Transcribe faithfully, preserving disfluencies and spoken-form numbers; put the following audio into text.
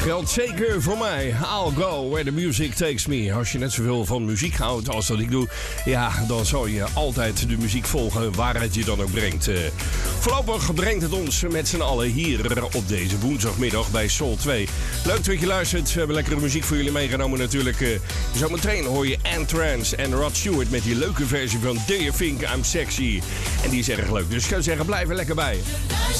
geldt zeker voor mij. I'll go where the music takes me. Als je net zoveel van muziek houdt als dat ik doe, ja, dan zal je altijd de muziek volgen waar het je dan ook brengt. Uh, voorlopig brengt het ons met z'n allen hier op deze woensdagmiddag bij Soul twee. Leuk dat je luistert. We hebben lekkere muziek voor jullie meegenomen natuurlijk. Uh, zometeen hoor je N-Trance en Rod Stewart met die leuke versie van Do You Think I'm Sexy. En die is erg leuk. Dus ik zou zeggen, blijf er lekker bij.